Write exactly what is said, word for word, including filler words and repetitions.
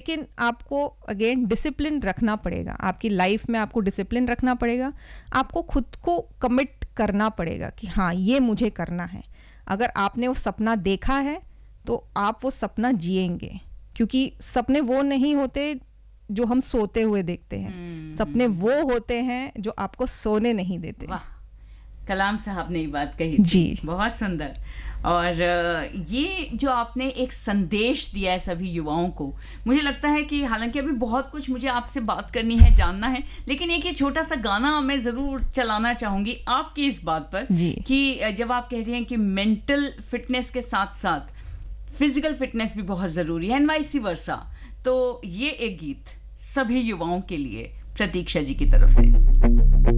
लेकिन आपको again discipline रखना पड़ेगा, आपकी लाइफ में आपको डिसिप्लिन रखना पड़ेगा, आपको खुद को कमिट करना पड़ेगा कि हाँ ये मुझे करना है। अगर आपने वो सपना देखा है तो आप वो सपना जिएंगे, क्योंकि सपने वो नहीं होते जो हम सोते हुए देखते हैं, hmm. सपने वो होते हैं जो आपको सोने नहीं देते। वाह, कलाम साहब ने ये बात कही जी, बहुत सुंदर। और ये जो आपने एक संदेश दिया है सभी युवाओं को, मुझे लगता है कि हालांकि अभी बहुत कुछ मुझे आपसे बात करनी है, जानना है, लेकिन एक ये छोटा सा गाना मैं ज़रूर चलाना चाहूँगी आपकी इस बात पर कि जब आप कह रही हैं कि मेंटल फिटनेस के साथ साथ फिजिकल फिटनेस भी बहुत ज़रूरी है, एंड वाइस वर्सा, तो ये एक गीत सभी युवाओं के लिए प्रतीक्षा जी की तरफ से।